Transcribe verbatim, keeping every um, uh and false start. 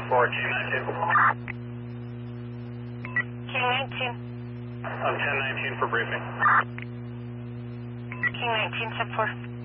four, King nineteen. King nineteen. I'm ten nineteen for briefing. King nineteen, step four.